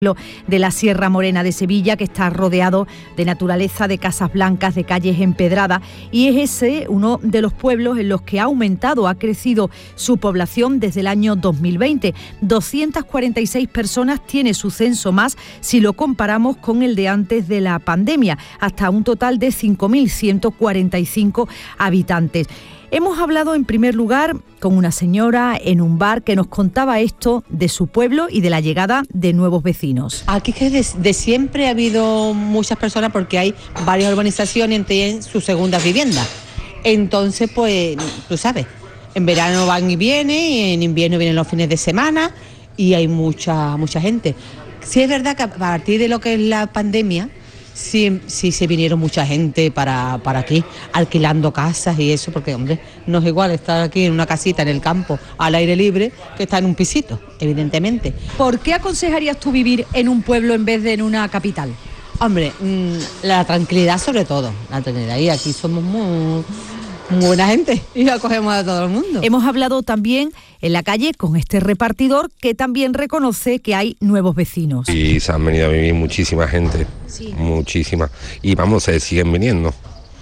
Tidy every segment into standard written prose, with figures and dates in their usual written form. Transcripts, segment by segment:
de la Sierra Morena de Sevilla, que está rodeado de naturaleza, de casas blancas, de calles empedradas, y es ese uno de los pueblos en los que ha crecido su población desde el año 2020. 246 personas tiene su censo más si lo comparamos con el de antes de la pandemia, hasta un total de 5.145 habitantes. Hemos hablado en primer lugar con una señora en un bar que nos contaba esto de su pueblo y de la llegada de nuevos vecinos. Aquí que de siempre ha habido muchas personas porque hay varias urbanizaciones que tienen sus segundas viviendas. Entonces, pues, tú sabes, en verano van y vienen, y en invierno vienen los fines de semana y hay mucha gente. Sí es verdad que a partir de lo que es la pandemia, sí se vinieron mucha gente para aquí, alquilando casas y eso, porque, hombre, no es igual estar aquí en una casita en el campo, al aire libre, que estar en un pisito, evidentemente. ¿Por qué aconsejarías tú vivir en un pueblo en vez de en una capital? Hombre, la tranquilidad sobre todo, la tranquilidad, y aquí somos muy buena gente y acogemos a todo el mundo. Hemos hablado también en la calle con este repartidor que también reconoce que hay nuevos vecinos. Y se han venido a vivir muchísima gente, sí. Muchísima, y vamos, se siguen viniendo.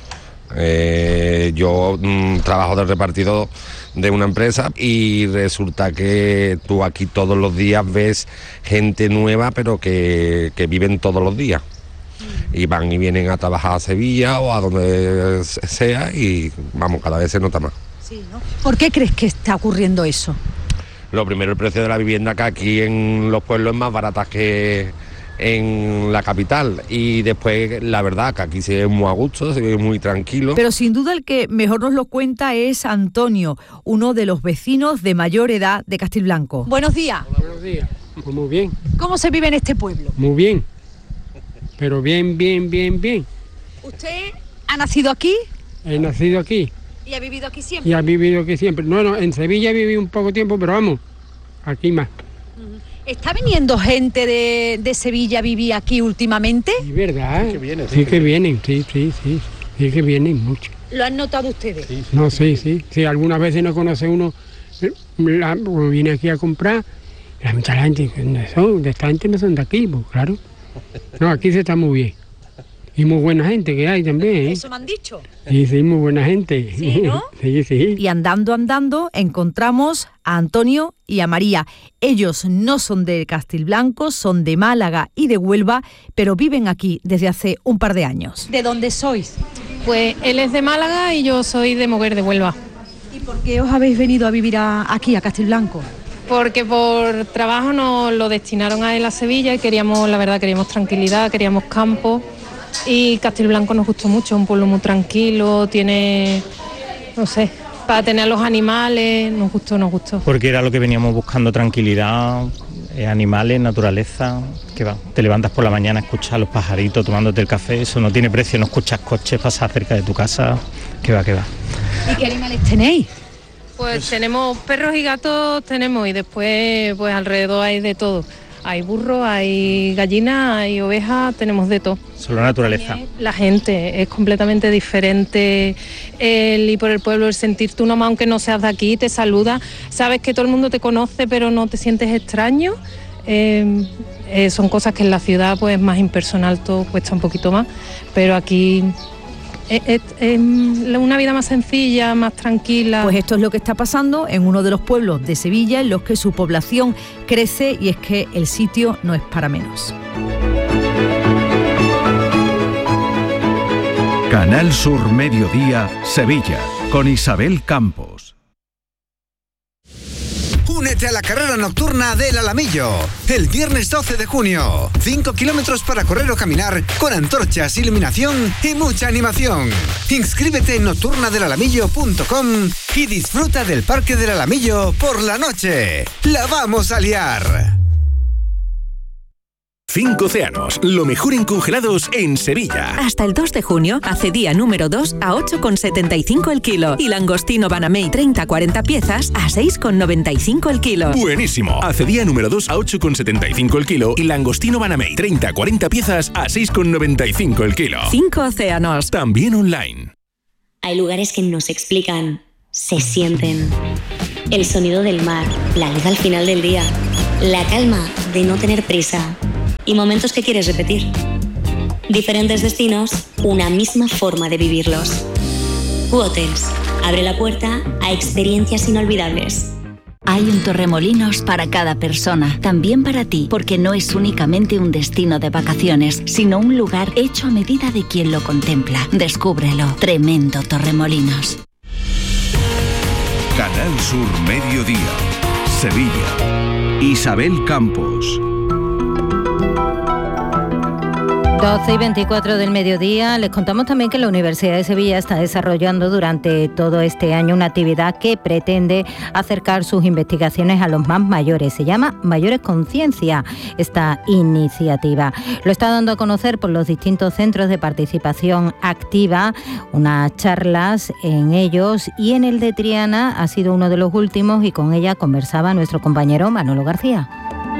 Yo trabajo de repartidor de una empresa y resulta que tú aquí todos los días ves gente nueva, pero que viven todos los días. Y van y vienen a trabajar a Sevilla o a donde sea y vamos, cada vez se nota más. Sí, ¿no? ¿Por qué crees que está ocurriendo eso? Lo primero, el precio de la vivienda, que aquí en los pueblos es más barata que en la capital, y después la verdad que aquí se vive muy a gusto, se vive muy tranquilo. Pero sin duda el que mejor nos lo cuenta es Antonio, uno de los vecinos de mayor edad de Castilblanco. Buenos días. Hola, buenos días. Pues muy bien. ¿Cómo se vive en este pueblo? Muy bien. Pero bien. ¿Usted ha nacido aquí? He nacido aquí. ¿Y ha vivido aquí siempre? Y ha vivido aquí siempre. No, en Sevilla viví un poco tiempo, pero vamos, aquí más. ¿Está viniendo gente de Sevilla a vivir aquí últimamente? Sí, ¿verdad? Sí que vienen. Sí que vienen, sí que vienen mucho. ¿Lo han notado ustedes? Sí. No, sí. Algunas veces no conoce uno, viene aquí a comprar, mucha gente, de esta gente no son de aquí, pues claro. No, aquí se está muy bien. Y muy buena gente que hay también, ¿eh? ¿Eso me han dicho? Sí, muy buena gente. ¿Sí, no? Sí. Y andando, encontramos a Antonio y a María. Ellos no son de Castilblanco, son de Málaga y de Huelva, pero viven aquí desde hace un par de años. ¿De dónde sois? Pues él es de Málaga y yo soy de Moguer, de Huelva. ¿Y por qué os habéis venido a vivir aquí, a Castilblanco? Porque por trabajo nos lo destinaron a él a Sevilla y queríamos tranquilidad, queríamos campo, y Castilblanco nos gustó mucho, un pueblo muy tranquilo, tiene, no sé, para tener los animales, nos gustó. Porque era lo que veníamos buscando, tranquilidad, animales, naturaleza, que va, te levantas por la mañana, escuchas a los pajaritos tomándote el café, eso no tiene precio, no escuchas coches pasar cerca de tu casa, que va. ¿Y qué animales tenéis? Pues tenemos perros y gatos, y después pues alrededor hay de todo. Hay burros, hay gallinas, hay ovejas, tenemos de todo. Solo naturaleza. La gente es completamente diferente. El ir por el pueblo, el sentirte uno más, aunque no seas de aquí, te saluda. Sabes que todo el mundo te conoce, pero no te sientes extraño. Son cosas que en la ciudad pues es más impersonal, todo cuesta un poquito más. Pero aquí es una vida más sencilla, más tranquila. Pues esto es lo que está pasando en uno de los pueblos de Sevilla en los que su población crece, y es que el sitio no es para menos. Canal Sur Mediodía, Sevilla, con Isabel Campos. Únete a la carrera nocturna del Alamillo, el viernes 12 de junio. 5 kilómetros para correr o caminar, con antorchas, iluminación y mucha animación. Inscríbete en nocturnadelalamillo.com y disfruta del Parque del Alamillo por la noche. ¡La vamos a liar! 5 Océanos, lo mejor en congelados en Sevilla. Hasta el 2 de junio, acedía número 2 a 8,75 el kilo. Y langostino Banamey 30-40 piezas a 6,95 el kilo. Buenísimo. Acedía número 2 a 8,75 el kilo. Y langostino Banamey 30-40 piezas a 6,95 el kilo. 5 Océanos. También online. Hay lugares que no se explican, se sienten. El sonido del mar, la luz al final del día, la calma de no tener prisa. y momentos que quieres repetir. Diferentes destinos, una misma forma de vivirlos. U-Hotels abre la puerta a experiencias inolvidables. Hay un Torremolinos para cada persona, también para ti, porque no es únicamente un destino de vacaciones, sino un lugar hecho a medida de quien lo contempla. Descúbrelo. Tremendo Torremolinos. Canal Sur Mediodía. Sevilla. Isabel Campos. 12:24 del mediodía. Les contamos también que la Universidad de Sevilla está desarrollando durante todo este año una actividad que pretende acercar sus investigaciones a los más mayores. Se llama Mayores Conciencia, esta iniciativa. Lo está dando a conocer por los distintos centros de participación activa, unas charlas en ellos, y en el de Triana ha sido uno de los últimos, y con ella conversaba nuestro compañero Manolo García.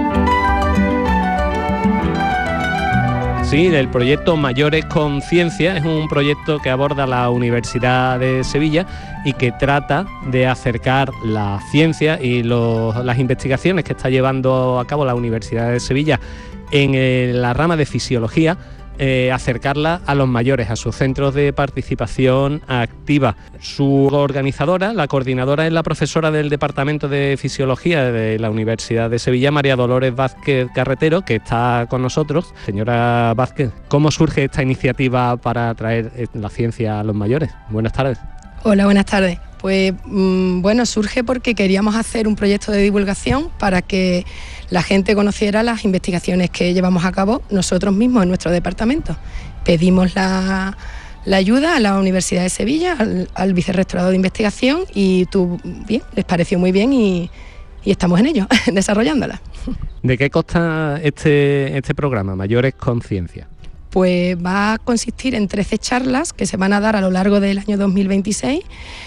Sí, del proyecto Mayores Conciencia. Es un proyecto que aborda la Universidad de Sevilla y que trata de acercar la ciencia y las investigaciones que está llevando a cabo la Universidad de Sevilla en la rama de fisiología, acercarla a los mayores, a sus centros de participación activa. Su organizadora, la coordinadora, es la profesora del Departamento de Fisiología de la Universidad de Sevilla, María Dolores Vázquez Carretero, que está con nosotros. Señora Vázquez, ¿cómo surge esta iniciativa para traer la ciencia a los mayores? Buenas tardes. Hola, buenas tardes. Pues bueno, surge porque queríamos hacer un proyecto de divulgación para que la gente conociera las investigaciones que llevamos a cabo nosotros mismos en nuestro departamento. Pedimos la ayuda a la Universidad de Sevilla, al vicerrectorado de investigación, y les pareció muy bien y estamos en ello, desarrollándola. ¿De qué consta este programa, Mayores Conciencia? Pues va a consistir en 13 charlas que se van a dar a lo largo del año 2026.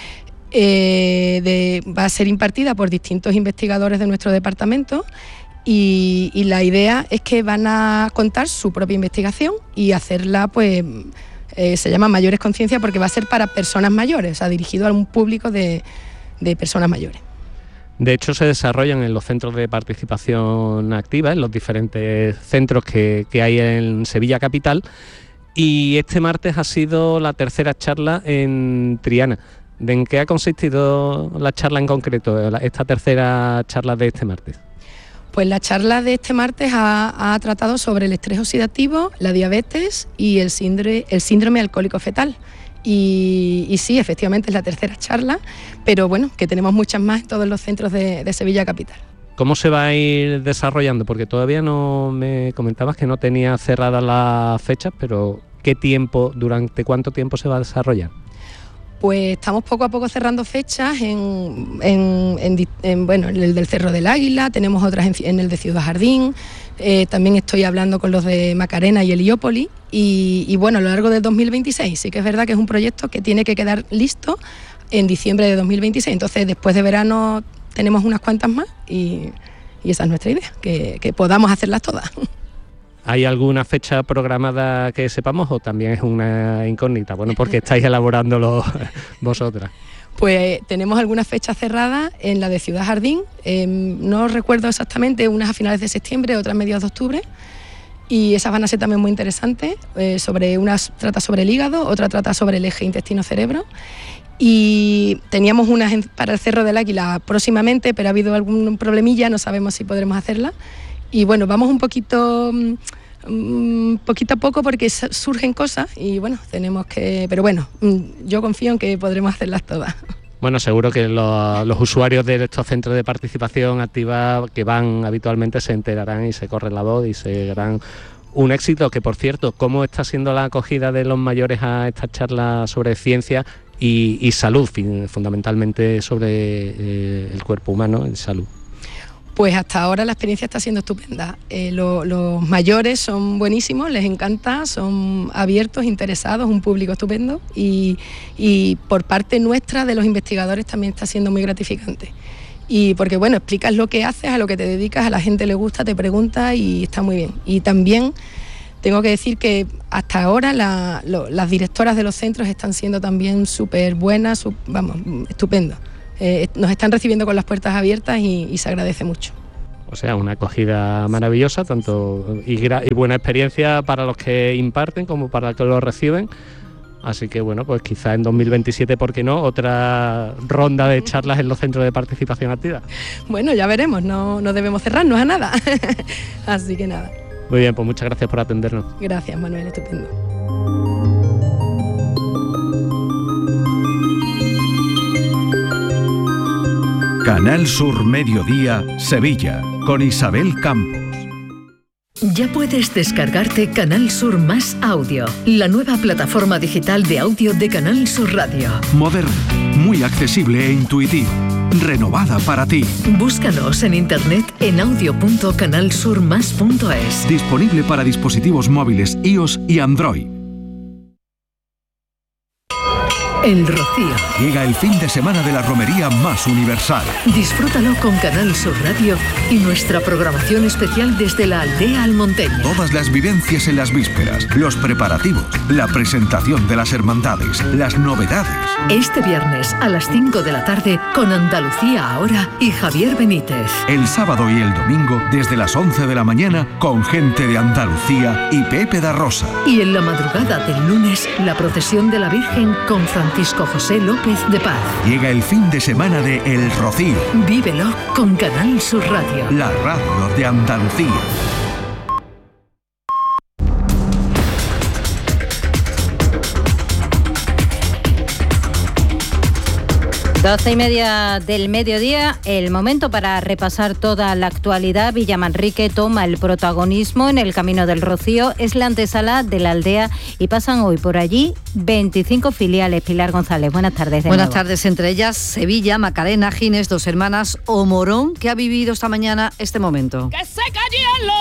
Va a ser impartida por distintos investigadores de nuestro departamento y la idea es que van a contar su propia investigación y hacerla, pues se llama Mayores Conciencia porque va a ser para personas mayores, o sea, dirigido a un público de personas mayores. De hecho, se desarrollan en los centros de participación activa, en los diferentes centros que hay en Sevilla Capital, y este martes ha sido la tercera charla en Triana. ¿En qué ha consistido la charla en concreto, esta tercera charla de este martes? Pues la charla de este martes ha tratado sobre el estrés oxidativo, la diabetes y el síndrome alcohólico fetal. Y sí, efectivamente es la tercera charla, pero bueno, que tenemos muchas más en todos los centros de Sevilla Capital. ¿Cómo se va a ir desarrollando? Porque todavía no me comentabas que no tenía cerradas las fechas, pero ¿durante cuánto tiempo se va a desarrollar? Pues estamos poco a poco cerrando fechas en el del Cerro del Águila, tenemos otras en el de Ciudad Jardín, también estoy hablando con los de Macarena y Heliópolis y bueno, a lo largo del 2026. Sí que es verdad que es un proyecto que tiene que quedar listo en diciembre de 2026, entonces después de verano tenemos unas cuantas más y esa es nuestra idea, que podamos hacerlas todas. ¿Hay alguna fecha programada que sepamos o también es una incógnita? Bueno, porque estáis elaborándolo vosotras. Pues tenemos algunas fechas cerradas en la de Ciudad Jardín, no recuerdo exactamente, unas a finales de septiembre, otras a mediados de octubre, y esas van a ser también muy interesantes. Unas trata sobre el hígado, otra trata sobre el eje intestino-cerebro, y teníamos unas para el Cerro del Águila próximamente, pero ha habido algún problemilla, no sabemos si podremos hacerla. Y bueno, vamos un poquito a poco porque surgen cosas y bueno, pero bueno, yo confío en que podremos hacerlas todas. Bueno, seguro que los usuarios de estos centros de participación activa que van habitualmente se enterarán y se corren la voz y serán un éxito. Que por cierto, ¿cómo está siendo la acogida de los mayores a estas charlas sobre ciencia y salud, fundamentalmente sobre el cuerpo humano en salud? Pues hasta ahora la experiencia está siendo estupenda. Los mayores son buenísimos, les encanta, son abiertos, interesados, un público estupendo y por parte nuestra de los investigadores también está siendo muy gratificante. Y porque bueno, explicas lo que haces, a lo que te dedicas, a la gente le gusta, te pregunta y está muy bien. Y también tengo que decir que hasta ahora las directoras de los centros están siendo también súper buenas, estupendo. Nos están recibiendo con las puertas abiertas y se agradece mucho. O sea, una acogida maravillosa, tanto y buena experiencia para los que imparten como para los que lo reciben. Así que bueno, pues quizá en 2027, ¿por qué no?, otra ronda de charlas en los centros de participación activa. Bueno, ya veremos, no debemos cerrarnos a nada. Así que nada. Muy bien, pues muchas gracias por atendernos. Gracias, Manuel, estupendo. Canal Sur Mediodía, Sevilla, con Isabel Campos. Ya puedes descargarte Canal Sur Más Audio, la nueva plataforma digital de audio de Canal Sur Radio. Moderna, muy accesible e intuitiva, renovada para ti. Búscanos en internet en audio.canalsurmas.es. Disponible para dispositivos móviles iOS y Android. El Rocío. Llega el fin de semana de la romería más universal. Disfrútalo con Canal Sur Radio y nuestra programación especial desde la aldea almonteña. Todas las vivencias en las vísperas, los preparativos, la presentación de las hermandades, las novedades. Este viernes a las 5 de la tarde con Andalucía Ahora y Javier Benítez. El sábado y el domingo desde las 11 de la mañana con gente de Andalucía y Pepe da Rosa. Y en la madrugada del lunes la procesión de la Virgen con Francisco José López de Paz. Llega el fin de semana de El Rocío. Vívelo con Canal Sur Radio. La radio de Andalucía. Doce y media del mediodía, el momento para repasar toda la actualidad. Villamanrique toma el protagonismo en el Camino del Rocío, es la antesala de la aldea y pasan hoy por allí 25 filiales. Pilar González, buenas tardes. Buenas tardes, entre ellas Sevilla, Macarena, Gines, Dos Hermanas o Morón, que ha vivido esta mañana este momento. ¡Que se cayeron!